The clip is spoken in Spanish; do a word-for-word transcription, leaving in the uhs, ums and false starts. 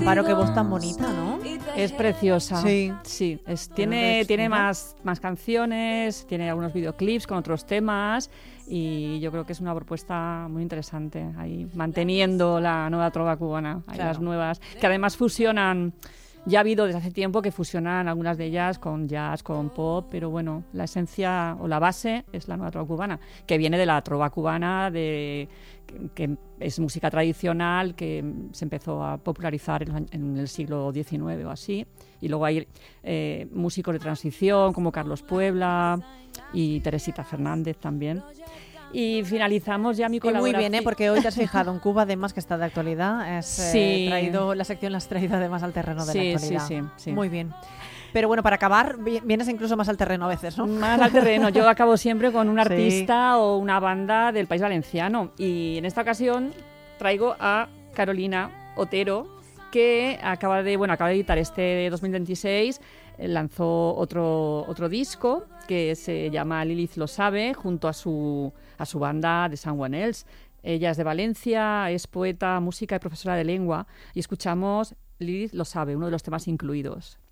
Paro, qué voz tan bonita, ¿no? Es preciosa. Sí. Sí, es, tiene, tiene más, más canciones, tiene algunos videoclips con otros temas y yo creo que es una propuesta muy interesante, ahí manteniendo la nueva trova cubana, hay Claro. las nuevas, que además fusionan. Ya ha habido desde hace tiempo que fusionan algunas de ellas con jazz, con pop, pero bueno, la esencia o la base es la nueva trova cubana, que viene de la trova cubana, de, que, que es música tradicional, que se empezó a popularizar en, en el siglo diecinueve o así, y luego hay eh, músicos de transición como Carlos Puebla y Teresita Fernández también. Y finalizamos ya mi Y colaboración. muy bien, ¿eh? Porque hoy te has fijado en Cuba, además que está de actualidad. Es, Sí. eh, traído, la sección la has traído además al terreno de Sí, la actualidad. sí, sí, sí. Muy bien. Pero bueno, para acabar, vi- vienes incluso más al terreno a veces, ¿no? Más al terreno. Yo acabo siempre con un Sí. artista o una banda del País Valenciano. Y en esta ocasión traigo a Carolina Otero, que acaba de, bueno, acaba de editar este dos mil veintiséis, eh, lanzó otro, otro disco que se llama Lilith lo sabe, junto a su, a su banda de Someone Else. Ella es de Valencia, es poeta, música y profesora de lengua. Y escuchamos Lilith lo sabe, uno de los temas incluidos.